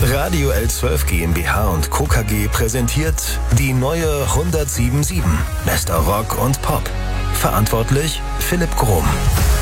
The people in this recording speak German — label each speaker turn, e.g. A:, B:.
A: Radio L12 GmbH und Co. KG präsentiert die neue 107.7 Bester Rock und Pop. Verantwortlich Philipp Grumm.